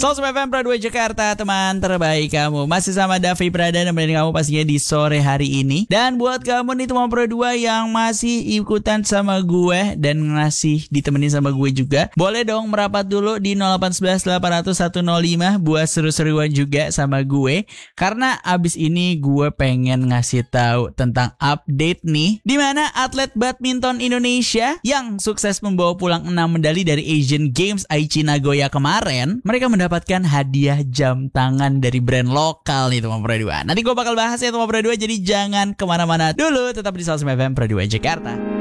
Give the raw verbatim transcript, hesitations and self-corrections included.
Salsum F M Pro dua Jakarta, teman terbaik kamu. Masih sama Davi Prada nemenin kamu pastinya di sore hari ini. Dan buat kamu nih teman Pro dua yang masih ikutan sama gue dan ngasih ditemenin sama gue juga, boleh dong merapat dulu di nol delapan satu satu delapan nol nol satu nol lima buat seru-seruan juga sama gue. Karena abis ini gue pengen ngasih tahu tentang update nih, di mana atlet badminton Indonesia yang sukses membawa pulang enam medali dari Asian Games Aichi Nagoya kemarin, mereka mendapatkan hadiah jam tangan dari brand lokal nih teman Pro dua. Nanti gue bakal bahas ya teman Pro dua, jadi jangan kemana-mana dulu, tetap di Salsum F M Pro dua Jakarta.